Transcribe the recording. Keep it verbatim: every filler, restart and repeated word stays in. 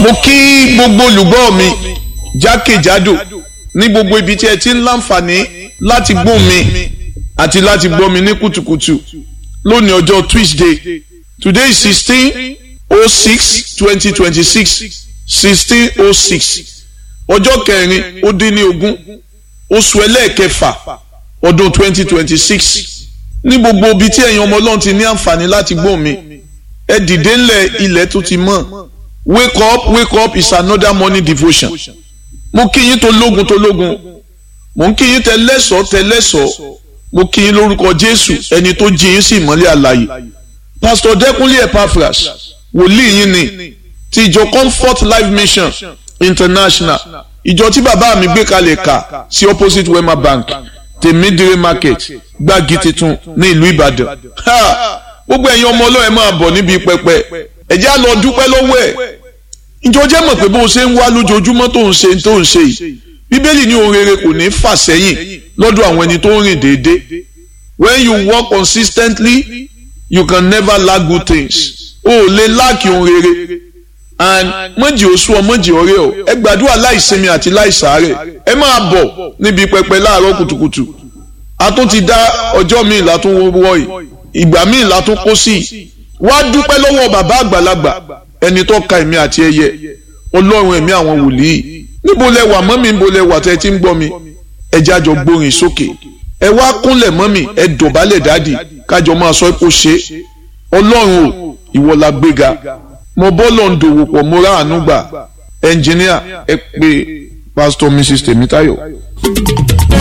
mo kí gbogbo olùgbọ́ mi jákèjádò ní gbogbo ibi tí ẹ ti ń láǹfààní láti gbọ́ mi àti láti gbọ́ mi ní kùtùkùtù lónìí ọjọ́ Tuesday. Today is sixteen oh six twenty twenty six sixteen oh six ọjọ́ kẹrin ó dín ní ogún oṣù ẹlẹ́ẹ̀kẹfà ọdún twenty twenty six. Ní gbogbo ibi tí ẹ̀yin ọmọ Ọlọ́run ti ní àǹfààní láti gbọ́ mi ẹ dìde ńlẹ̀ ilẹ̀ tó ti mọ́. Wake up, wake up is another morning devotion. Mo kí yín tó lógun tó lógun. Mo ń kí yín tẹlẹ́sọ̀ tẹlẹ́sọ̀. Mo kí yín lórúkọ Jésù ẹni tó jí yín sí ìmọ́lẹ̀ àlàyé. Pastor Dẹ́kunlé Epaphras, wòlíì yín ni ti ìjọ Comfort Life Mission International. Ìjọ tí bàbá mi gbé kalẹ̀ kà sí opposite Wema Bank, Tèmídìrí Market, Gbági Titun ní ìlú Ìbàdàn. Gbogbo ẹ̀yin ọmọ Ọlọ́run ẹ máa bọ̀ níbi pẹpẹ. Ẹ jẹ́ á lọ dúpẹ́ lọ́wọ́ ẹ̀. Ìjọ jẹ́ mọ̀ pé bó o ṣe ń wá lójoojúmọ́ tó ń ṣe tó ń ṣe yìí. Bíbélì ní ohun rere kò ní fà sẹ́yìn lọ́dọ̀ àwọn ẹni tó ń rìn déédéé. When you work consistently, you can never lack good things. O ò lè láàkì ohun rere. And mọ̀jì oṣù ọ mọ̀jì ọ̀rẹ́ ọ. Ẹ gbàdúrà láìsinmi àti láìsàárẹ̀. Ẹ máa bọ̀ níbi pẹpẹ láàárọ̀ kùtùkùtù. A tún ti dá ọjọ́ míì látún wọ́ yìí. Ìgbà míì látún kó sí i. Wá dúpẹ́ lọ́wọ́ bàbá àgbàlagbà ẹni tó ka ẹ̀mí àti ẹyẹ Ọlọ́run ẹ̀mí àwọn wòlíì. Níbo lẹ wà mọ́mì, níbo lẹ wà tẹ́ ti ń gbọ́ mi? Ẹ jẹ́ àjọ gbórin sókè. Ẹ wá kúnlẹ̀ mọ́mì, ẹ dọ̀bálẹ̀ dádì kájọ máa sọ pé ó ṣe. Ọlọ́run o, ìwọ la gbéga. Mo bọ́ lọ́n dòwò pọ̀ mo rà àánú gbà. Ẹnjìníà ẹ pé Pásítọ̀ Missus Tèmítáyọ̀.